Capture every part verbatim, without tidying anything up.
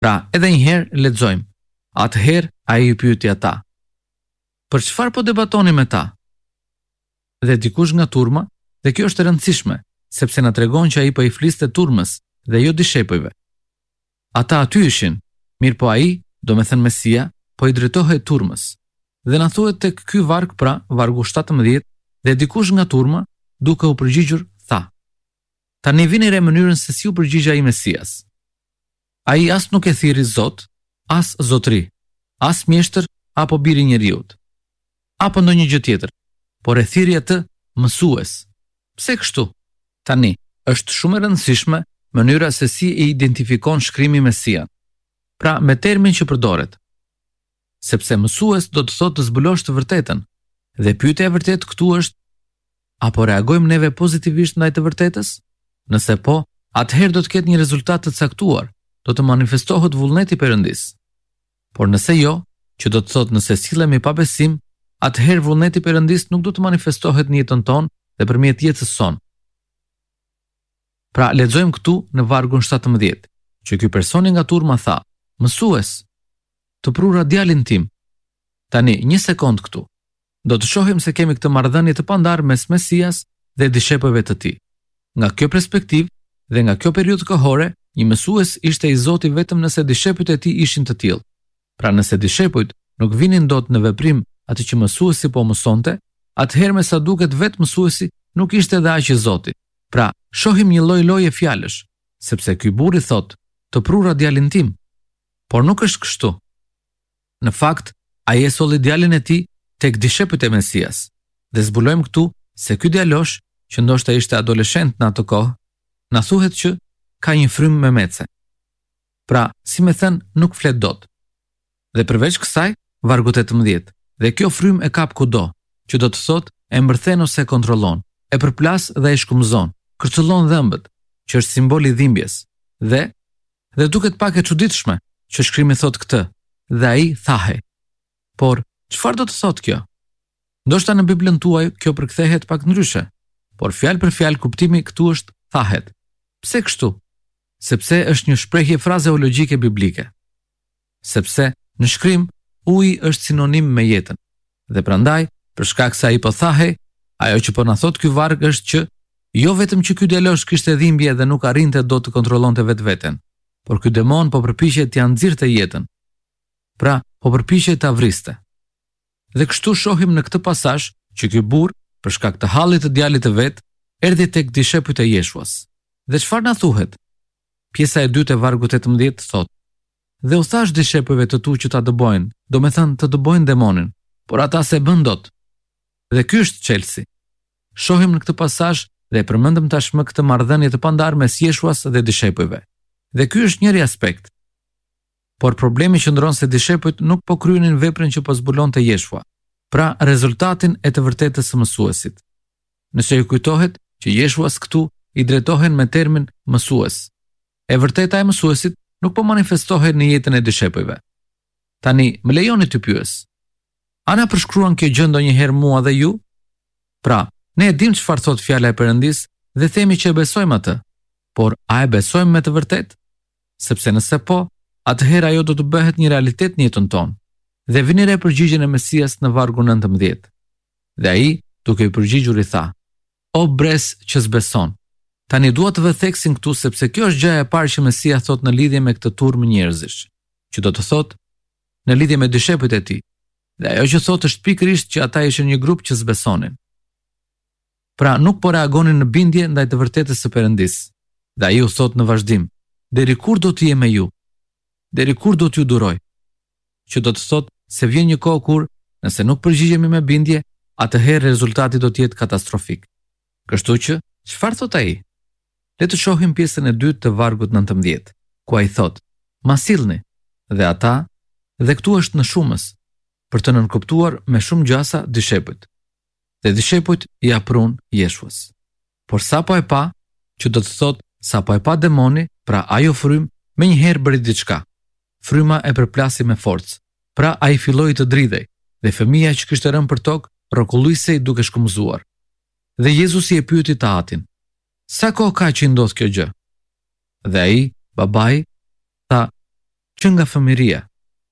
Pra, edhe një herë lexojmë. Atëherë ai i pyeti ata: "Për çfarë po debatoni me ta?" Dhe dikush nga turma, dhe kjo është e rëndësishme, sepse na tregon që ai po i fliste turmës dhe jo dishepujve. Ata aty ishin, mirë po ai, do me thënë Mesia, po i drejtohej turmës. Dhe na thuhet tek ky varg, pra, vargu shtatëmbëdhjetë, dhe dikush nga turma, duke u përgjigjur, tha: "Tani vini re mënyrën se si u përgjigj ai Mesias. Ai as nuk e thirri Zot, as zotëri, as mjeshtër apo biri i njeriut, apo ndonjë gjë tjetër, por e thirri atë mësues." Pse kështu? Tani, është shumë e rëndësishme mënyra se si e identifikon shkrimi Mesian. Pra, me termin që përdoret. Sepse mësues do të thotë të zbulosh të vërtetën. Dhe pyetja e vërtetë këtu është: apo reagojmë neve pozitivisht ndaj të vërtetës? Nëse po, atëherë do të ketë një rezultat të caktuar, do të manifestohet vullneti Perëndis. Por nëse jo, që do të thotë nëse sillemi pa besim, atëherë vullneti Perëndis nuk do të manifestohet në jetën tonë dhe përmjet jetës sonë. Pra, lexojmë këtu në vargun shtatëmbëdhjetë, që ky personi nga turma tha: "Mësues, të prura djalin tim." Tani, një sekond këtu. Do të shohim se kemi këtë marrëdhënie të pandarë mes Mesias dhe dishepujve të tij. Nga kjo perspektivë dhe nga kjo periudhë kohore, një mësues ishte i Zotit vetëm nëse dishepujt e tij ishin të tillë. Pra, nëse dishepujt nuk vinin dot në veprim atë që mësuesi po mësonte, atëherë me sa duket vetë mësuesi nuk ishte edhe aq i Zotit. Pra, shohim një lloj loje fjalësh, sepse ky burr i thot: "Të prura djalin tim." Por nuk është kështu. Në fakt, ai e solli djalin e tij tek dishepujt e Mesias. Dhe zbulojmë këtu se ky djalosh, që ndoshta ishte adoleshent në atë kohë, na thuhet që ka një frymë me mece. Pra, si me thënë, nuk flet dot. Dhe përveç kësaj, vargu tetëmbëdhjetë, dhe kjo frymë e kap kudo, që do të thotë e mbërthen ose kontrollon, e përplas dhe e shkumëzon, kërcëllon dhëmbët, që është simbol i dhimbjes. Dhe dhe duket pak e çuditshme që shkrimi thot këtë, dhe ai thahej. Por çfarë do të thotë kjo? Ndoshta në Biblën tuaj kjo përkthehet pak ndryshe, por fjalë për fjalë kuptimi këtu është thahet. Pse kështu? Sepse është një shprehje frazeologjike biblike. Sepse në shkrim uji është sinonim me jetën. Dhe prandaj, për shkak se ai po thahej, ajo që po na thot ky varg është që jo vetëm që ky djalosh kishte dhimbje dhe nuk arrinte dot të kontrollonte vetveten, por ky demon po përpiqej t'ia nxirrte jetën. Pra, po përpiqej ta vriste. Dhe kështu shohim në këtë pasazh që ky burr, për shkak të hallit të djalit të vet, erdhi tek dishepujt e Jeshuas. Dhe çfarë na thuhet? Pjesa e dytë e vargut tetëmbëdhjetë thotë: "Dhe u thash dishepujve të tu që ta dëbojnë, do me thënë të dëbojnë demonin, por ata se bën dot." Dhe ky është çelësi. Shohim në këtë pasazh dhe përmendëm tashmë këtë marrëdhënie të pandarë mes Jeshuas dhe dishepujve. Dhe ky është njëri aspekt. Por problemi qëndron se dishepujt nuk po kryenin veprën që po zbulonte Jeshua, pra rezultatin e të vërtetës së mësuesit. Nëse ju kujtohet që Jeshuas këtu i drejtohen me termin mësues. E vërteta e mësuesit nuk po manifestohet në jetën e dishepujve. Tani, më lejoni të pyes: a na përshkruan kjo gjë ndonjëherë mua dhe ju? Pra, ne e dim çfarë thot fjala e Perëndis dhe themi që e besojmë atë. Por a e besojmë me të vërtetë? Sepse nëse po, atëherë ajo do të bëhet një realitet në jetën tonë. Dhe vini re përgjigjen e Mesias në vargun nëntëmbëdhjetë. Dhe ai, duke i përgjigjur i tha: "O bres që s'beson." Tani dua të vë theksin këtu sepse kjo është gjëja e parë që Mesia thot në lidhje me këtë turmë njerëzish, që do të thot në lidhje me dishepujt e tij. Dhe ajo që thot është pikërisht që ata ishin një grup që s'besonin. Pra nuk po reagonin në bindje ndaj të vërtetës së Perëndis. Dhe ai u thot në vazhdim: "Deri kur do të jem me ju? Deri kur do t'ju duroj?" Që do të thot se vjen një kohë kur, nëse nuk përgjigjemi me bindje, atëherë rezultati do të jetë katastrofik. Kështu që, çfarë thot ai? Le të shohim pjesën e dytë të vargut nëntëmbëdhjetë, ku ai thot: "Ma sillni." Dhe ata, dhe këtu është në shumës, për të nënkuptuar me shumë gjasa dishepujt. Dhe dishepujt i aprun Jeshuas. Por sa po e pa, që do të thot sa po e pa demoni, pra ajo frymë me njëherë bëri diçka. Fryma e përplasi me forcë. Pra ai filloi të dridhej, dhe fëmia që kishte rënë për tokë rrokulluisej duke shkëmzuar. Dhe Jezusi e pyeti të atin: "Sa kohë ka që ndodh kjo gjë?" Dhe ai, babai, tha: që nga fëmiria.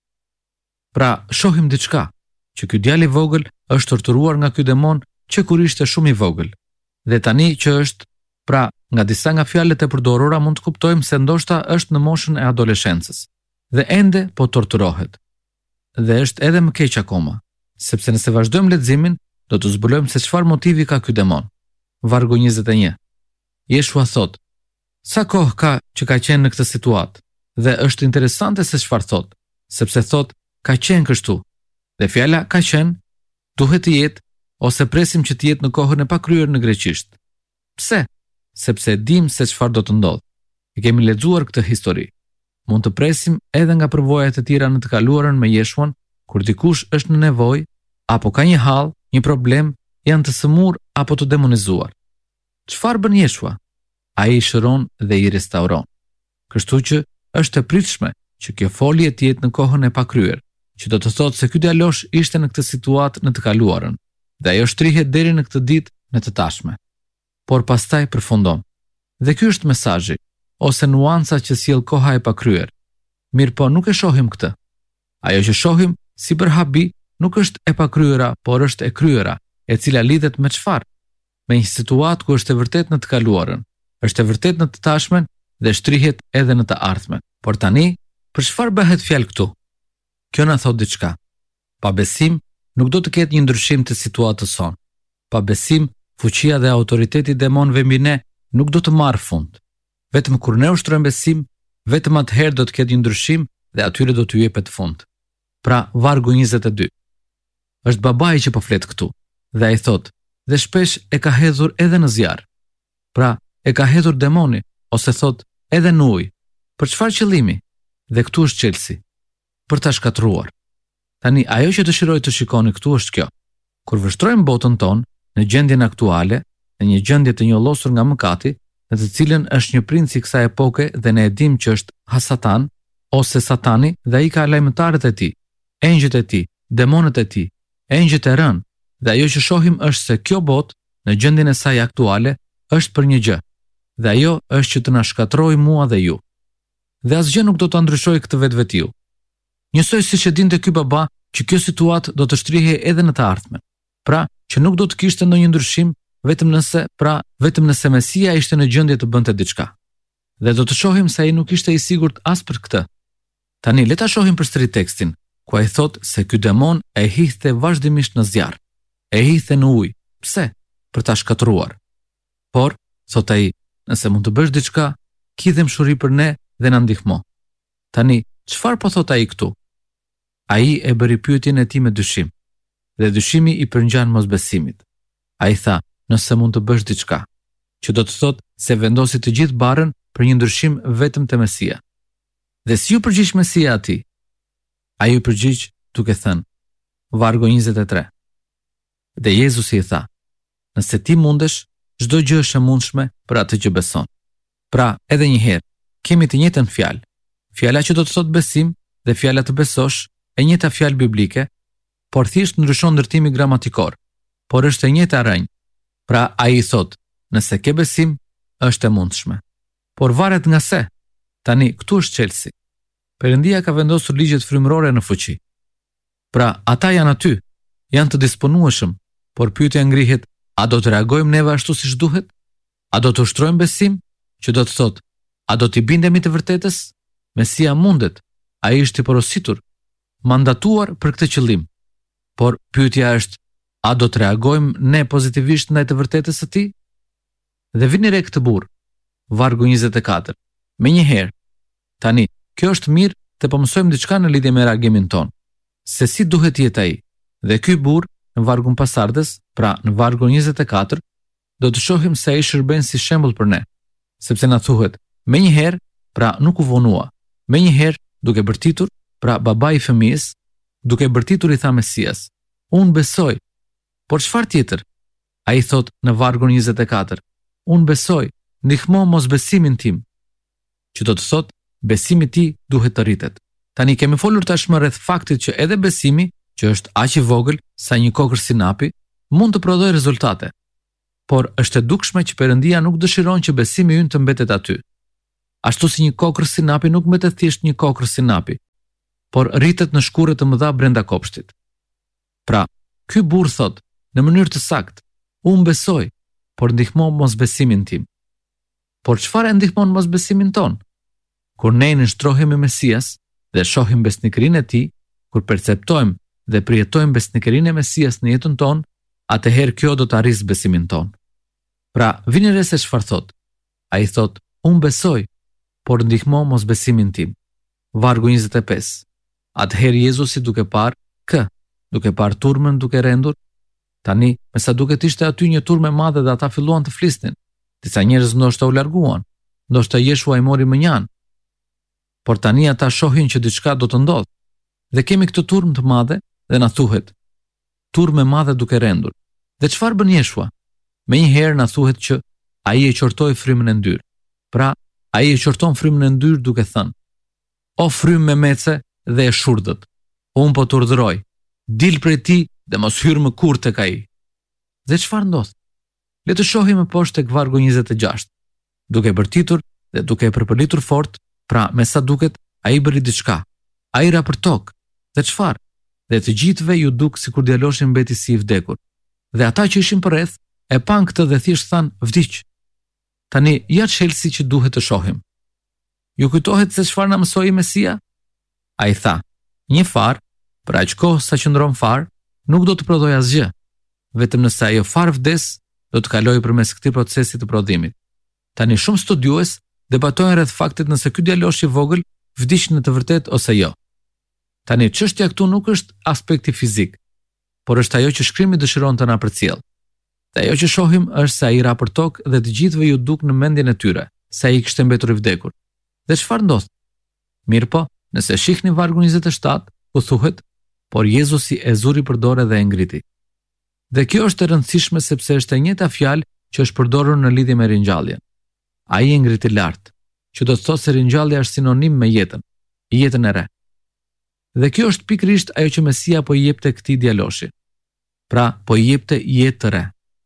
Pra, shohim diçka, që ky djalë i vogël është torturuar nga ky demon që kur ishte shumë i vogël. Dhe tani që është, pra, nga disa nga fjalët e përdorura mund të kuptojmë se ndoshta është në moshën e adoleshencës dhe ende po torturohet. Dhe është edhe më keq akoma, sepse nëse vazhdojmë leximin, do të zbulojmë se çfarë motivi ka ky demon. Vargu njëzet e një. Jeshua thot: "Sa kohë ka që ka qenë në këtë situatë?" Dhe është interesante se çfarë thot, sepse thot ka qenë kështu. Dhe fjala ka qenë duhet të jetë ose presim që të jetë në kohën e pakryer në greqisht. Pse? Sepse dim se çfarë do të ndodhë. E kemi lexuar këtë histori. Mund të presim edhe nga përvojat e tjera në të kaluarën me Jeshuan, kur dikush është në nevojë apo ka një hall, një problem, janë të sëmur apo të demonizuar. Çfarë bën Jeshua? Ai i shëron dhe i restauron. Kështu që është e pritshme që kjo folje të jetë në kohën e pakryer, që do të thotë se ky djalosh ishte në këtë situatë në të kaluarën, dhe ajo shtrihet deri në këtë ditë në të tashmen. Por pastaj përfundon. Dhe ky është mesazhi, ose nuanca që sjell koha e pakryer. Mirë po nuk e shohim këtë. Ajo që shohim si për habi nuk është e pakryera, por është e kryera, e cila lidhet me çfarë? Me një situatë ku është e vërtet në të kaluarën, është e vërtet në të tashmen dhe shtrihet edhe në të ardhmen. Por tani, për çfarë bëhet fjalë këtu? Kjo na thot diçka. Pa besim nuk do të ketë një ndryshim të situatës sonë. Pa besim, fuqia dhe autoriteti i demonëve mbi ne nuk do të marrë fund. Vetëm kur ne ushtrojmë besim, vetëm atëherë do të ketë një ndryshim dhe atyre do t'u jepet fund. Pra, vargu njëzet e dy. Është babai që po flet këtu, dhe ai thot, dhe shpesh e ka hedhur edhe në zjarr. Pra, e ka hedhur demoni, ose thot, edhe në ujë. Për çfarë qëllimi? Dhe këtu është çelësi. Për ta shkatruar. Tani, ajo që dëshiroj të shikoni këtu është kjo. Kur vështrojmë botën tonë në gjendjen aktuale, në një gjendje të njollosur nga mëkati, në të cilën është një princ i kësaj epoke dhe ne e dim që është Hasatan ose Satani dhe ai ka lajmëtarët e tij, engjëjt e tij, demonët e tij, engjëjt e rënë. Dhe ajo që shohim është se kjo botë në gjendjen e saj aktuale është për një gjë. Dhe ajo është që të na shkatërrojë mua dhe ju. Dhe asgjë nuk do ta ndryshojë këtë vetvetiu. Njësoj siç e dinte ky baba që kjo situatë do të shtrihej edhe në të ardhmen. Pra, që nuk do të kishte ndonjë ndryshim vetëm nëse, pra, vetëm nëse Mesia ishte në gjendje të bënte diçka. Dhe do të shohim se ai nuk ishte i sigurt as për këtë. Tani le ta shohim përsëri tekstin, ku ai thotë se ky demon e hidhte vazhdimisht në zjarr. E hidhte në ujë. Pse? Për ta shkatruar. Por, thot ai, nëse mund të bësh diçka, kidhem shuri për ne dhe na ndihmo. Tani, çfarë po thot ai këtu? Ai e bëri pyetjen e tij me dyshim. Dhe dyshimi i përngjan mosbesimit. Ai tha, nëse mund të bësh diçka, që do të thotë se vendosi të gjithë barën për një ndryshim vetëm te Mesia. Dhe si u përgjigj Mesia atij? Ai u përgjigj duke thënë, vargu njëzet e tre. Dhe Jezusi i tha, nëse ti mundesh, çdo gjë është e mundshme për atë që beson. Pra, edhe një herë, kemi të njëjtën fjalë. Fjala që do të thotë besim dhe fjala të besosh, e njëjta fjalë biblike, por thjesht ndryshon ndërtimi gramatikor, por është e njëjta rënjë. Pra, ai i thotë, nëse ke besim, është e mundshme. Por varet nga se. Tani, këtu është çelësi. Perëndia ka vendosur ligjet frymërore në fuqi. Pra, ata janë aty, janë të disponueshëm, por pyetja ngrihet, a do të reagojmë neve ashtu siç duhet? A do të ushtrojmë besim, që do të thotë, a do t'i bindemi të vërtetës? Mesia mundet, ai është i porositur, mandatuar për këtë qëllim. Por pyetja është, a do të reagojmë ne pozitivisht ndaj të vërtetës së tij? Dhe vini re këtë burr, vargu njëzet e katër. Menjëherë, tani, kjo është mirë të po mësojmë diçka në lidhje me reagimin ton. Se si duhet jetë ai? Dhe ky burr në vargun pasardhës, pra në vargun njëzet e katër, do të shohim se ai shërben si shembull për ne, sepse na thuhet, menjëherë, pra nuk u vonua. Menjëherë, duke bërtitur, pra babai i fëmijës, duke bërtitur i tha Mesias, unë besoj. Por çfarë tjetër? Ai thot në vargun njëzet e katër, unë besoj, ndihmo mosbesimin tim. Që do të thot, besimi i ti duhet të rritet. Tani kemi folur tashmë rreth faktit që edhe besimi, që është aq i vogël sa një kokër sinapi, mund të prodhojë rezultate. Por është e dukshme që Perëndia nuk dëshiron që besimi ynë të mbetet aty. Ashtu si një kokër sinapi nuk mbetet thjesht një kokër sinapi, por rritet në shkurrë të mëdha brenda kopshtit. Pra, ky burr thot, në mënyrë të saktë, unë besoj, por ndihmo mosbesimin tim. Por çfarë ndihmon mosbesimin ton? Kur ne nënshtrohemi Mesias dhe shohim besnikërinë e tij, kur perceptojmë dhe përjetojmë besnikërinë e Mesias në jetën tonë, atëherë kjo do të arrisë besimin ton. Pra, vini re se çfarë thot. Ai thot, unë besoj, por ndihmo mosbesimin tim. Vargu njëzet e pesë. Atëherë Jezusi duke parë kë, duke parë turmën duke rendur, tani, me sa duket ishte aty një turmë e madhe dhe ata filluan të flisnin. Disa njerëz ndoshta u larguan, ndoshta Jeshua i mori mënjan. Por tani ata shohin që diçka do të ndodhë. Dhe kemi këtë turmë të madhe dhe na thuhet, turmë e madhe duke rendur. Dhe çfarë bën Jeshua? Menjëherë na thuhet që ai e qortoi frymën e ndyrë. Pra, ai e qorton frymën e ndyrë duke thënë: O frymë me mece dhe e shurdhët, unë po të urdhëroj, dil prej tij dhe mos hyr më kurrë tek ai. Dhe çfarë ndodh? Le të shohim më poshtë tek vargu njëzet e gjashtë. Duke bërtitur dhe duke e përpëlitur fort, pra me sa duket, ai bëri diçka. Ai ra për tokë. Dhe çfarë? Dhe të gjithëve ju duk sikur djaloshi mbeti si i vdekur. Dhe ata që ishin përreth e pan këtë dhe thjesht than vdiq. Tani ja çelësi që duhet të shohim. Ju kujtohet se çfarë na mësoi Mesia? Ai tha, një far, për aq kohë sa qëndron far, nuk do të prodhoj asgjë. Vetëm nëse ajo far vdes, do të kalojë përmes këtij procesi të prodhimit. Tani shumë studiues debatojnë rreth faktit nëse ky djalosh i vogël vdiq në të vërtetë ose jo. Tani çështja këtu nuk është aspekti fizik, por është ajo që shkrimi dëshiron të na përcjell. Dhe ajo që shohim është se ai ra për tokë dhe të gjithëve ju duk në mendjen e tyre se ai kishte mbetur i vdekur. Dhe çfarë ndodh? Mirpo, nëse shihni vargu njëzet e shtatë, ku thuhet, por Jezusi e zuri për dorë dhe e ngriti. Dhe kjo është e rëndësishme sepse është e njëjta fjalë që është përdorur në lidhje me ringjalljen. Ai e ngriti lart, që do të thotë se ringjallja është sinonim me jetën, jetën e re. Dhe kjo është pikërisht ajo që Mesia po i jepte këtij djaloshi. Pra, po i jepte jetë të re.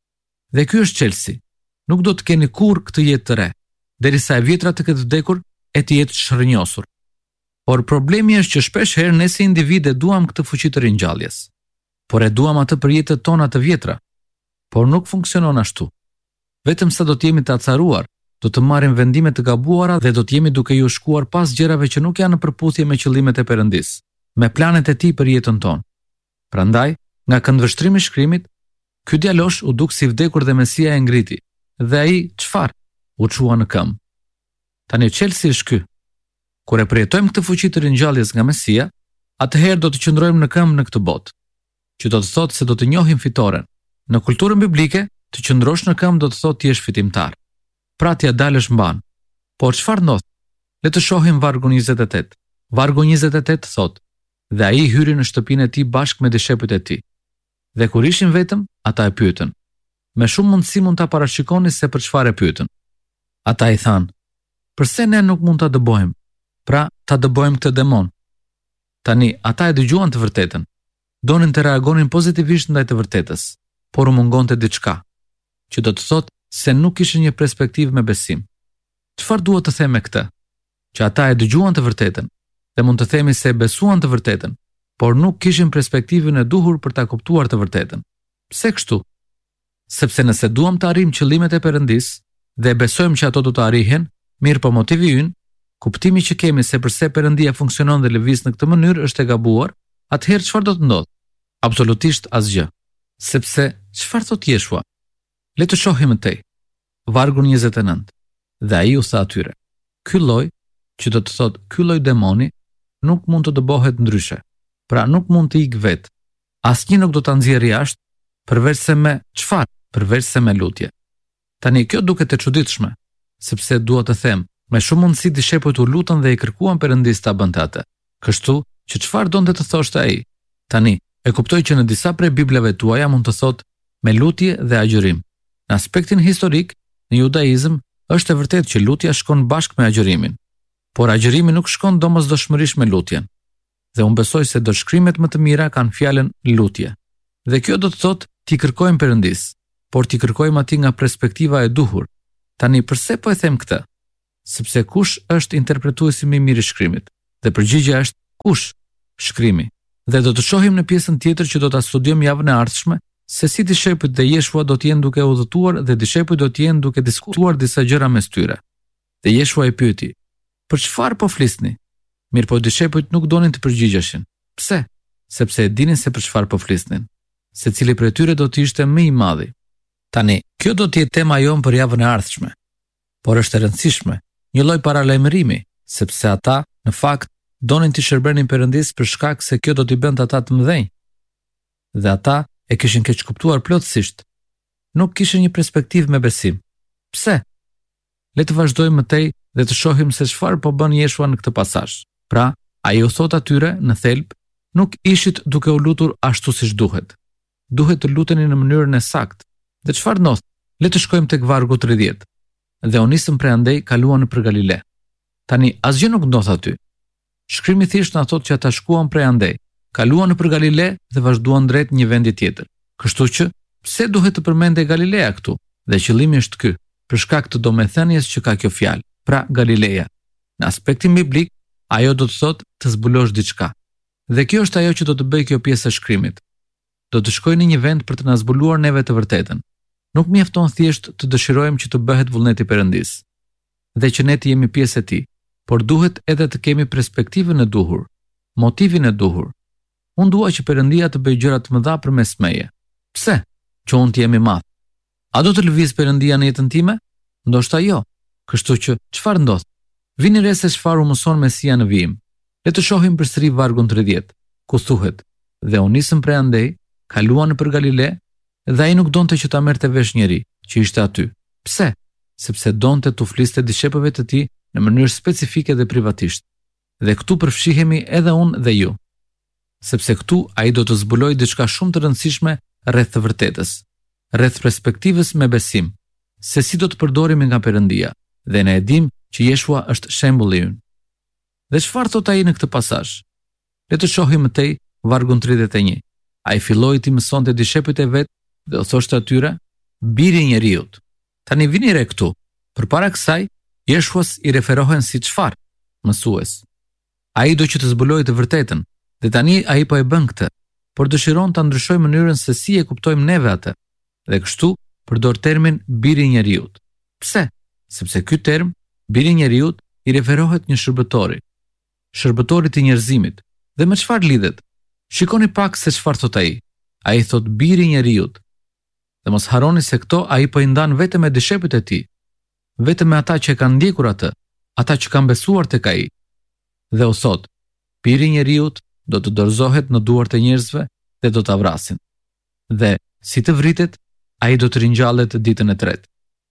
Dhe ky është çelësi. Nuk do të keni kurrë këtë jetë të re, derisa e vjetra të ketë vdekur e të jetë shërnjosur. Por problemi është që shpesh herë ne si individe duam këtë fuqi të ringjalljes. Por e duam atë për jetët tona të vjetra. Por nuk funksionon ashtu. Vetëm sa do të jemi të acaruar, do të marrim vendime të gabuara dhe do të jemi duke ju shkuar pas gjërave që nuk janë në përputhje me qëllimet e Perëndis, me planet e tij për jetën tonë. Prandaj, nga këndvështrimi i shkrimit, ky djalosh u duk si vdekur dhe Mesia e ngriti. Dhe ai çfarë? U çua në këmbë. Tani çelësi është ky. Kur e përjetojmë këtë fuqi të ringjalljes nga Mesia, atëherë do të qëndrojmë në këmbë në këtë botë. Që do të thotë se do të njohim fitoren. Në kulturën biblike, të qëndrosh në këmbë do të thotë ti je fitimtar. Pra t'ja dalësh mban. Por çfarë ndodh? Le të shohim vargu njëzet e tetë. Vargu njëzet e tetë thotë: Dhe ai hyri në shtëpinë e tij bashkë me dishepujt e tij. Dhe kur ishin vetëm, ata e pyetën. Me shumë mundësi mund ta parashikoni se për çfarë e pyetën. Ata i thanë: Përse ne nuk mund ta dëbojmë? Pra, ta dëbojmë këtë demon. Tani, ata e dëgjuan të vërtetën. Donin të reagonin pozitivisht ndaj të vërtetës, por u mungonte diçka, që do të thotë se nuk kishin një perspektivë me besim. Çfarë duhet të them me këtë? Që ata e dëgjuan të vërtetën, dhe mund të themi se besuan të vërtetën, por nuk kishin perspektivën e duhur për ta kuptuar të vërtetën. Pse kështu? Sepse nëse duam të arrijmë qëllimet e Perëndis dhe besojmë që ato do të arrihen, mirë po motivi ynë, kuptimi që kemi se përse Perëndia funksionon dhe lëviz në këtë mënyrë është e gabuar, atëherë çfarë do të ndodhë? Absolutisht asgjë. Sepse çfarë thot Jeshua? Le të shohim tej. Vargu njëzet e nëntë. Dhe ai u tha atyre: Ky lloj, që do të thotë ky lloj demoni, nuk mund të dëbohet ndryshe. Pra nuk mund të ikë vetë. Asnjë nuk do ta nxjerrë jashtë, përveç se me çfarë? Përveç se me lutje. Tani kjo duket e çuditshme, sepse dua të them, me shumë mundësi dishepujt u lutën dhe i kërkuan Perëndis ta bënte atë. Kështu që çfarë donte të thoshte ai? Tani, e kuptoj që në disa prej biblave tuaja mund të thotë me lutje dhe agjërim. Në aspektin historik, në judaizëm, është e vërtetë që lutja shkon bashkë me agjërimin, por agjërimi nuk shkon domosdoshmërisht me lutjen. Dhe unë besoj se do shkrimet më të mira kanë fjalën lutje. Dhe kjo do të thotë ti kërkojmë Perëndis, por ti kërkojmë atij nga perspektiva e duhur. Tani përse po e them këtë? sepse kush është interpretuesi më i mirë i shkrimit? Dhe përgjigjja është kush? Shkrimi. Dhe do të shohim në pjesën tjetër që do ta studiojmë javën e ardhshme se si dishepujt dhe Jeshua do të jenë duke udhëtuar dhe dishepujt do të jenë duke diskutuar disa gjëra mes tyre. Dhe Jeshua i pyeti: "Për çfarë po flisni?" Mirë, po dishepujt nuk donin të përgjigjeshin. Pse? Sepse e dinin se për çfarë po flisnin. Secili prej tyre do të ishte më i madhi. Tani, kjo do të jetë tema jonë për javën e ardhshme. Por është e rëndësishme, një lloj paralajmërimi, sepse ata, në fakt, donin të shërbenin Perëndis për shkak se kjo do t'i bënte ata të mëdhenj. Dhe ata e kishin keq kuptuar plotësisht. Nuk kishin një perspektivë me besim. Pse? Le të vazhdojmë mëtej dhe të shohim se çfarë po bën Jeshua në këtë pasazh. Pra, ai u thot atyre në thelb, nuk ishit duke u lutur ashtu siç duhet. Duhet të luteni në mënyrën e saktë. Dhe çfarë ndodh? Le të shkojmë tek vargu tridhjetë. Dhe u nisën prej andej kaluan për Galile. Tani asgjë nuk ndodh aty. Shkrimi thjesht na thotë që ata shkuan prej andej, kaluan për Galile dhe vazhduan drejt një vendi tjetër. Kështu që pse duhet të përmendej Galilea këtu? Dhe qëllimi është ky, për shkak të domethënies që ka kjo fjalë, pra Galilea. Në aspektin biblik, ajo do të thotë të zbulosh diçka. Dhe kjo është ajo që do të bëjë kjo pjesë e shkrimit. Do të shkojë në një vend për të na zbuluar neve të vërtetën. Nuk mjafton thjesht të dëshirojmë që të bëhet vullneti Perëndis dhe që ne të jemi pjesë e tij, por duhet edhe të kemi perspektivën e duhur, motivin e duhur. Unë dua që Perëndia të bëjë gjëra të mëdha përmes meje. Pse? Që unë të jem i madh. A do të lëviz Perëndia në jetën time? Ndoshta jo. Kështu që çfarë ndodh? Vini re se çfarë u mëson Mesia në vijim. Le të shohim përsëri vargun tridhjetë, ku thuhet: "Dhe u nisën prej andej, kaluan nëpër Galile, dhe ai nuk donte që ta merrte vesh njeri që ishte aty." Pse? Sepse donte t'u fliste dishepujve të tij në mënyrë specifike dhe privatisht. Dhe këtu përfshihemi edhe unë dhe ju. Sepse këtu ai do të zbulojë diçka shumë të rëndësishme rreth të vërtetës, rreth perspektivës me besim, se si do të përdorimi nga Perëndia, dhe ne e dim që Jeshua është shembulli ynë. Dhe çfarë thot ai në këtë pasazh? Le të shohim mëtej vargun tridhjetë e një. Ai filloi të mësonte dishepujt e vet dhe u thoshte atyre: "Biri i njeriut." Tani vini re këtu. Përpara kësaj, Jeshuas i referohen si çfarë? Mësues. Ai do që të zbulojë të vërtetën, dhe tani ai po e bën këtë, por dëshiron ta ndryshojë mënyrën se si e kuptojmë neve atë. Dhe kështu përdor termin biri i njeriut. Pse? Sepse ky term, biri i njeriut, i referohet një shërbëtori, shërbëtorit i njerëzimit. Dhe me çfarë lidhet? Shikoni pak se çfarë thot ai. Ai thot biri i njeriut. Dhe mos harroni se këto ai po i ndan vetëm me dishepujt e tij, vetëm me ata që e kanë ndjekur atë, ata që kanë besuar tek ai. Dhe u thot: "Biri i njeriut do të dorëzohet në duart e njerëzve dhe do ta vrasin. Dhe si të vritet, ai do të ringjallet ditën e tretë."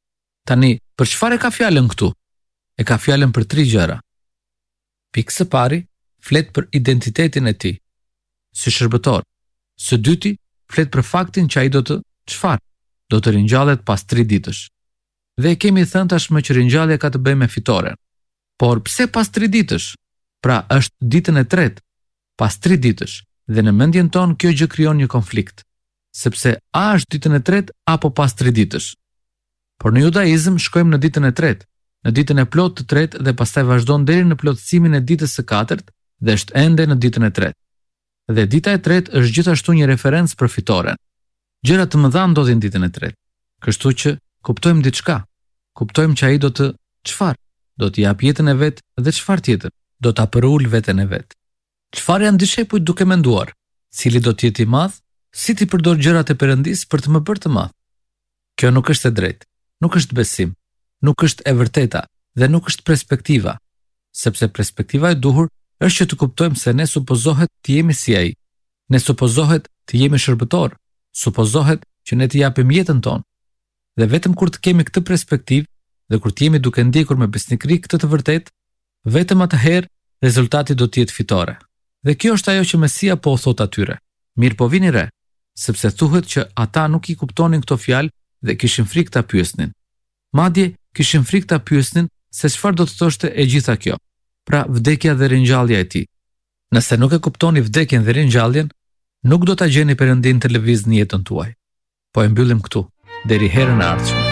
Tani, për çfarë ka fjalën këtu? E ka fjalën për tri gjëra. Pikë së pari, flet për identitetin e tij si shërbëtor. Së dyti, flet për faktin që ai do të çfarë? Do të ringjallet pas tri ditësh. Dhe e kemi thënë tashmë që ringjallja ka të bëjë me fitoren. Por pse pas tri ditësh? Pra është ditën e tretë, pas tri ditësh, dhe në mendjen tonë kjo gjë krijon një konflikt, sepse a është ditën e tretë apo pas tri ditësh. Por në judaizëm shkojmë në ditën e tretë, në ditën e plotë të tretë dhe pastaj vazhdon deri në plotësimin e ditës së katërt dhe është ende në ditën e tretë. Dhe dita e tretë është gjithashtu një referencë për fitoren. Gjëra të mëdha ndodhin ditën e tretë. Kështu që kuptojmë diçka. Kuptojmë që ai do të çfarë? Do të jap jetën e vet dhe çfarë tjetër? Do ta përul veten e vet. Çfarë janë dishepujt duke menduar? Cili do të jetë i madh? Si ti përdor gjërat e Perëndis për të më bërë të madh? Kjo nuk është e drejtë, nuk është besim, nuk është e vërteta dhe nuk është perspektiva, sepse perspektiva e duhur është që të kuptojmë se ne supozohet të jemi si ai. Ne supozohet të jemi shërbëtor, supozohet që ne të japim jetën tonë. Dhe vetëm kur të kemi këtë perspektivë dhe kur të jemi duke ndjekur me besnikëri këtë të vërtetë, vetëm atëherë rezultati do të jetë fitore. Dhe kjo është ajo që Mesia po u thot atyre. Mirë po vini re, sepse thuhet që ata nuk i kuptonin këto fjalë dhe kishin frikë ta pyesnin. Madje kishin frikë ta pyesnin se çfarë do të thoshte e gjitha kjo. Pra vdekja dhe ringjallja e tij. Nëse nuk e kuptoni vdekjen dhe ringjalljen, nuk do ta gjeni Perëndin të lëviz në jetën tuaj. Po e mbyllim këtu, deri herën e ardhshme.